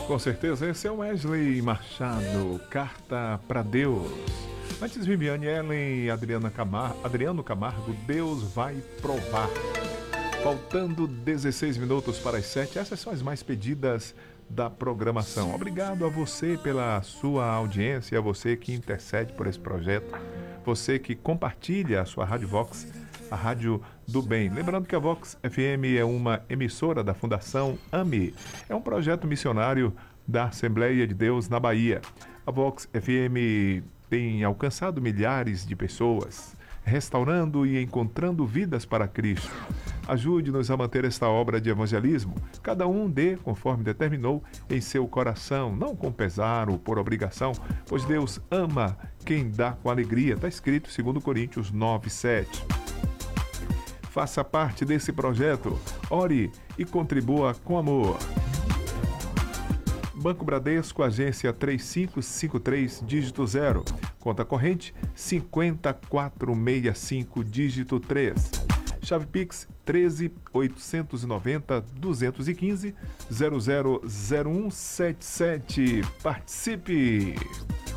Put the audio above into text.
Com certeza, esse é o Wesley Machado, Carta para Deus. Antes, Viviane Ellen e Adriano Camargo, Deus vai provar. Faltando 16 minutos para as 7, essas são as mais pedidas da programação. Obrigado a você pela sua audiência, a você que intercede por esse projeto, você que compartilha a sua Rádio Vox, a Rádio do Bem. Lembrando que a Vox FM é uma emissora da Fundação AME, é um projeto missionário da Assembleia de Deus na Bahia. A Vox FM tem alcançado milhares de pessoas, restaurando e encontrando vidas para Cristo. Ajude-nos a manter esta obra de evangelismo. Cada um dê conforme determinou em seu coração, não com pesar ou por obrigação, pois Deus ama quem dá com alegria. Está escrito 2 Coríntios 9:7. Faça parte desse projeto, ore e contribua com amor. Banco Bradesco, agência 3553, dígito 0. Conta corrente 5465, dígito 3. Chave Pix 13 890 215 000177. Participe!